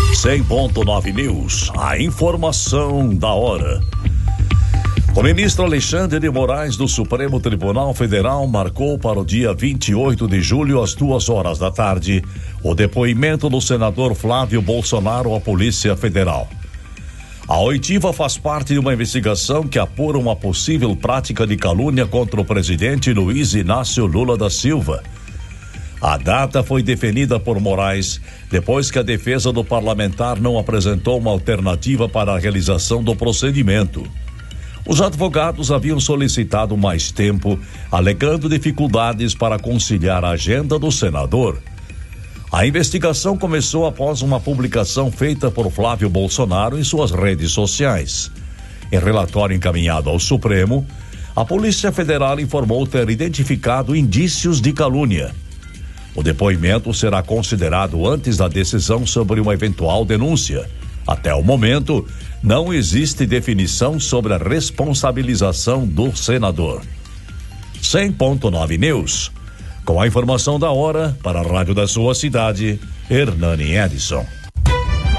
100.9 News, a informação da hora. O ministro Alexandre de Moraes do Supremo Tribunal Federal marcou para o dia 28 de julho às 2h da tarde o depoimento do senador Flávio Bolsonaro à Polícia Federal. A oitiva faz parte de uma investigação que apura uma possível prática de calúnia contra o presidente Luiz Inácio Lula da Silva. A data foi definida por Moraes depois que a defesa do parlamentar não apresentou uma alternativa para a realização do procedimento. Os advogados haviam solicitado mais tempo, alegando dificuldades para conciliar a agenda do senador. A investigação começou após uma publicação feita por Flávio Bolsonaro em suas redes sociais. Em relatório encaminhado ao Supremo, a Polícia Federal informou ter identificado indícios de calúnia. O depoimento será considerado antes da decisão sobre uma eventual denúncia. Até o momento, não existe definição sobre a responsabilização do senador. 100.9 News. Com a informação da hora, para a rádio da sua cidade, Hernani Edson.